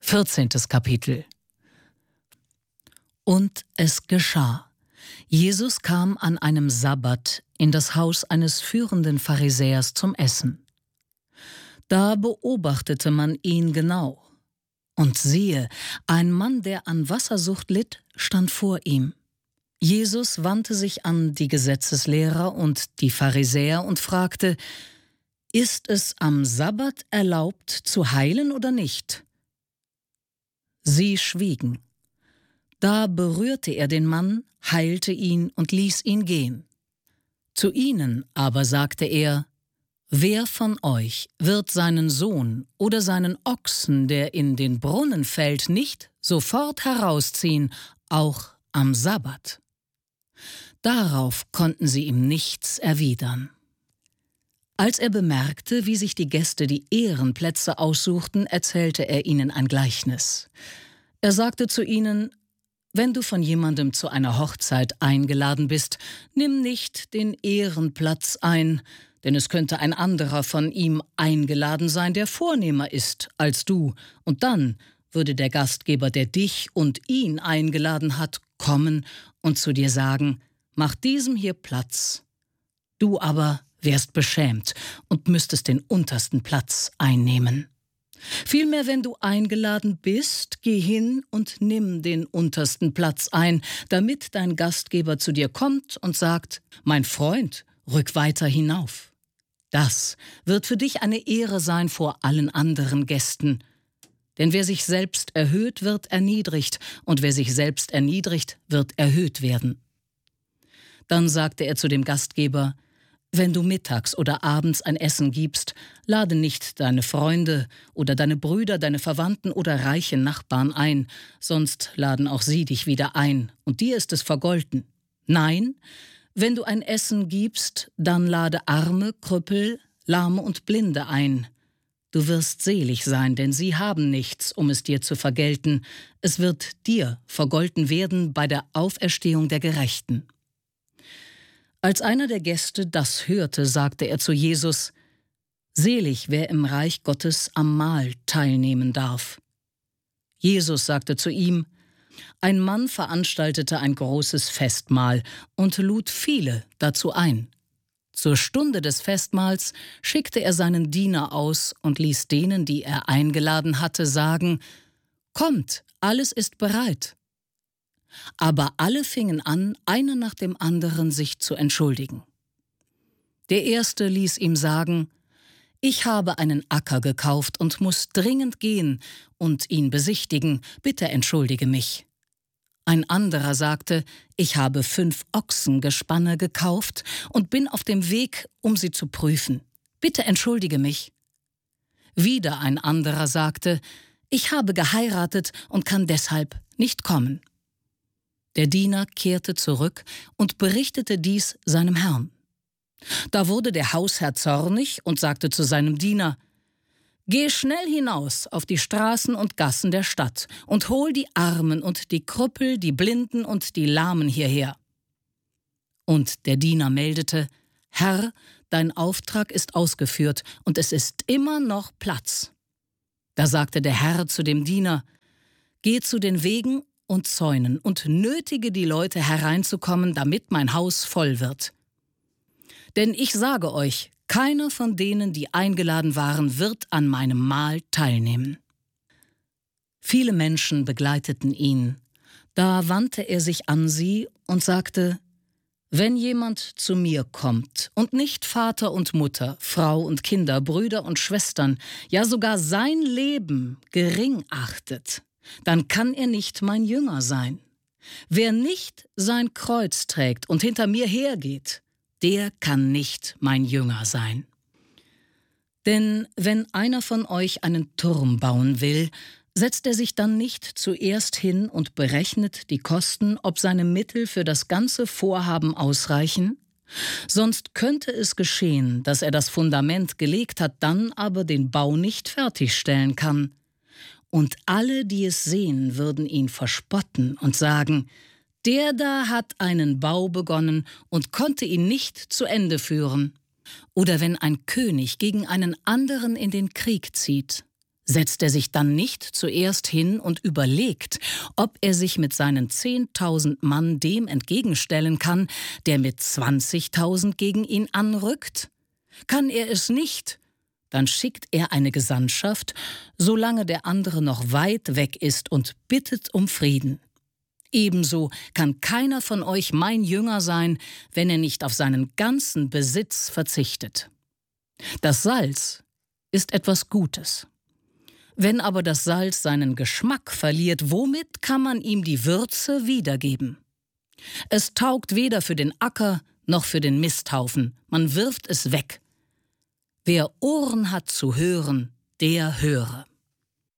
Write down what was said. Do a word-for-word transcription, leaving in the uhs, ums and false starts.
vierzehntes Kapitel. Und es geschah. Jesus kam an einem Sabbat in das Haus eines führenden Pharisäers zum Essen. Da beobachtete man ihn genau. Und siehe, ein Mann, der an Wassersucht litt, stand vor ihm. Jesus wandte sich an die Gesetzeslehrer und die Pharisäer und fragte: Ist es am Sabbat erlaubt, zu heilen oder nicht? Sie schwiegen. Da berührte er den Mann, heilte ihn und ließ ihn gehen. Zu ihnen aber sagte er: Wer von euch wird seinen Sohn oder seinen Ochsen, der in den Brunnen fällt, nicht sofort herausziehen, auch am Sabbat? Darauf konnten sie ihm nichts erwidern. Als er bemerkte, wie sich die Gäste die Ehrenplätze aussuchten, erzählte er ihnen ein Gleichnis. Er sagte zu ihnen: Wenn du von jemandem zu einer Hochzeit eingeladen bist, nimm nicht den Ehrenplatz ein, denn es könnte ein anderer von ihm eingeladen sein, der vornehmer ist als du, und dann würde der Gastgeber, der dich und ihn eingeladen hat, kommen und zu dir sagen: Mach diesem hier Platz. Du aber wärst beschämt und müsstest den untersten Platz einnehmen. Vielmehr, wenn du eingeladen bist, geh hin und nimm den untersten Platz ein, damit dein Gastgeber zu dir kommt und sagt: Mein Freund, rück weiter hinauf. Das wird für dich eine Ehre sein vor allen anderen Gästen. Denn wer sich selbst erhöht, wird erniedrigt, und wer sich selbst erniedrigt, wird erhöht werden. Dann sagte er zu dem Gastgeber: Wenn du mittags oder abends ein Essen gibst, lade nicht deine Freunde oder deine Brüder, deine Verwandten oder reiche Nachbarn ein, sonst laden auch sie dich wieder ein, und dir ist es vergolten. Nein, wenn du ein Essen gibst, dann lade Arme, Krüppel, Lahme und Blinde ein. Du wirst selig sein, denn sie haben nichts, um es dir zu vergelten. Es wird dir vergolten werden bei der Auferstehung der Gerechten. Als einer der Gäste das hörte, sagte er zu Jesus: Selig, wer im Reich Gottes am Mahl teilnehmen darf. Jesus sagte zu ihm: Ein Mann veranstaltete ein großes Festmahl und lud viele dazu ein. Zur Stunde des Festmahls schickte er seinen Diener aus und ließ denen, die er eingeladen hatte, sagen: Kommt, alles ist bereit. Aber alle fingen an, einer nach dem anderen sich zu entschuldigen. Der Erste ließ ihm sagen: Ich habe einen Acker gekauft und muss dringend gehen und ihn besichtigen, bitte entschuldige mich. Ein anderer sagte: Ich habe fünf Ochsengespanne gekauft und bin auf dem Weg, um sie zu prüfen, bitte entschuldige mich. Wieder ein anderer sagte: Ich habe geheiratet und kann deshalb nicht kommen. Der Diener kehrte zurück und berichtete dies seinem Herrn. Da wurde der Hausherr zornig und sagte zu seinem Diener: Geh schnell hinaus auf die Straßen und Gassen der Stadt und hol die Armen und die Krüppel, die Blinden und die Lahmen hierher. Und der Diener meldete: Herr, dein Auftrag ist ausgeführt und es ist immer noch Platz. Da sagte der Herr zu dem Diener: Geh zu den Wegen und Zäunen und nötige die Leute hereinzukommen, damit mein Haus voll wird. Denn ich sage euch, keiner von denen, die eingeladen waren, wird an meinem Mahl teilnehmen. Viele Menschen begleiteten ihn. Da wandte er sich an sie und sagte: Wenn jemand zu mir kommt und nicht Vater und Mutter, Frau und Kinder, Brüder und Schwestern, ja sogar sein Leben gering achtet, dann kann er nicht mein Jünger sein. Wer nicht sein Kreuz trägt und hinter mir hergeht, der kann nicht mein Jünger sein. Denn wenn einer von euch einen Turm bauen will, setzt er sich dann nicht zuerst hin und berechnet die Kosten, ob seine Mittel für das ganze Vorhaben ausreichen? Sonst könnte es geschehen, dass er das Fundament gelegt hat, dann aber den Bau nicht fertigstellen kann. Und alle, die es sehen, würden ihn verspotten und sagen: Der da hat einen Bau begonnen und konnte ihn nicht zu Ende führen. Oder wenn ein König gegen einen anderen in den Krieg zieht, Setzt er sich dann nicht zuerst hin und überlegt, ob er sich mit seinen zehntausend Mann dem entgegenstellen kann, der mit zwanzigtausend gegen ihn anrückt? Kann er es nicht, dann schickt er eine Gesandtschaft, solange der andere noch weit weg ist, und bittet um Frieden. Ebenso kann keiner von euch mein Jünger sein, wenn er nicht auf seinen ganzen Besitz verzichtet. Das Salz ist etwas Gutes. Wenn aber das Salz seinen Geschmack verliert, womit kann man ihm die Würze wiedergeben? Es taugt weder für den Acker noch für den Misthaufen, man wirft es weg. Wer Ohren hat zu hören, der höre.